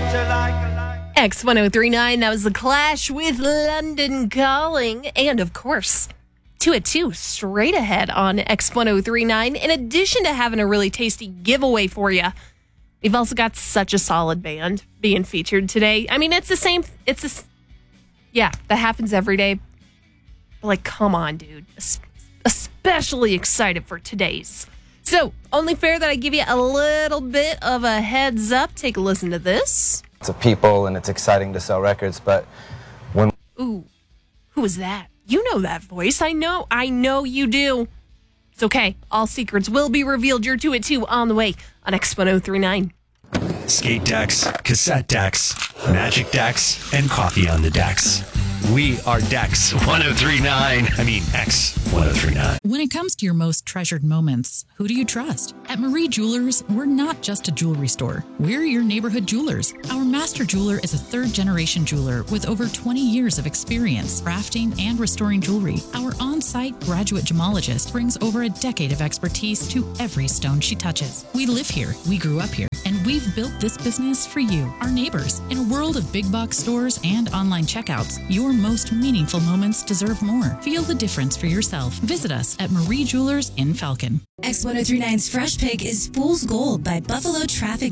X1039, that was The Clash with London Calling. And of course, 2 at 2, straight ahead on X1039. In addition to having a really tasty giveaway for you, we've also got such a solid band being featured today. I mean, it's the same. Yeah, that happens every day. Like, come on, dude. Especially excited for today's. So, only fair that I give you a little bit of a heads up. Take a listen to this. It's a people, and it's exciting to sell records, but when... Ooh, who is that? You know that voice. I know you do. It's okay. All secrets will be revealed. You're 2 at 2 on the way on X1039. Skate decks, cassette decks, magic decks, and coffee on the decks. We are Dex 1039. I mean, X 1039. When it comes to your most treasured moments, who do you trust? At Marie Jewelers, we're not just a jewelry store. We're your neighborhood jewelers. Our master jeweler is a third-generation jeweler with over 20 years of experience crafting and restoring jewelry. Our on-site graduate gemologist brings over a decade of expertise to every stone she touches. We live here, we grew up here, and we've built this business for you, our neighbors. In a world of big box stores and online checkouts, your most meaningful moments deserve more. Feel the difference for yourself. Visit us at Marie Jewelers in Falcon. X1039's Fresh Pick is Fool's Gold by Buffalo Traffic